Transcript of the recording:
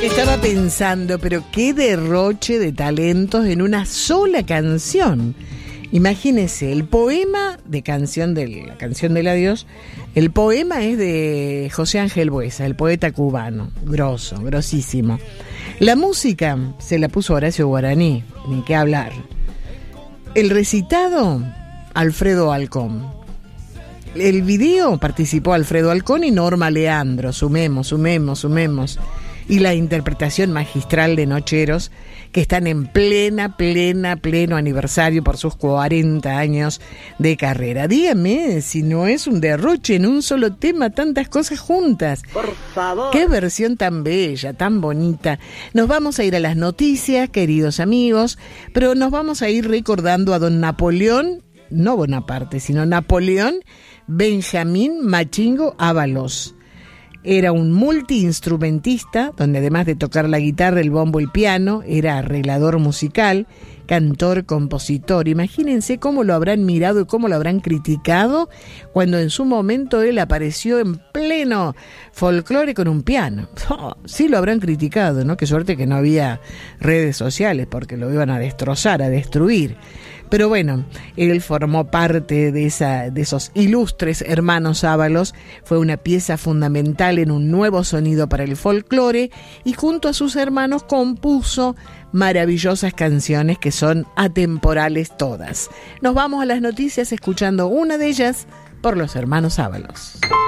Estaba pensando, pero qué derroche de talentos en una sola canción. Imagínese, el poema de la canción del adiós, el poema es de José Ángel Buesa, el poeta cubano, grosísimo. La música se la puso Horacio Guaraní, ni qué hablar. El recitado, Alfredo Alcón. El video participó Alfredo Alcón y Norma Leandro, sumemos. Y la interpretación magistral de Nocheros, que están en pleno aniversario por sus 40 años de carrera. Dígame si no es un derroche en un solo tema, tantas cosas juntas. Por favor. Qué versión tan bella, tan bonita. Nos vamos a ir a las noticias, queridos amigos, pero nos vamos a ir recordando a don Napoleón, no Bonaparte, sino Napoleón Benjamín Machingo Ábalos. Era un multiinstrumentista, donde además de tocar la guitarra, el bombo y el piano, era arreglador musical, cantor, compositor. Imagínense cómo lo habrán mirado y cómo lo habrán criticado cuando en su momento él apareció en pleno folclore con un piano. Oh, sí lo habrán criticado, ¿no? Qué suerte que no había redes sociales, porque lo iban a destrozar, a destruir. Pero bueno, él formó parte de esos ilustres hermanos Ábalos, fue una pieza fundamental en un nuevo sonido para el folclore y junto a sus hermanos compuso maravillosas canciones que son atemporales todas. Nos vamos a las noticias escuchando una de ellas por los hermanos Ábalos.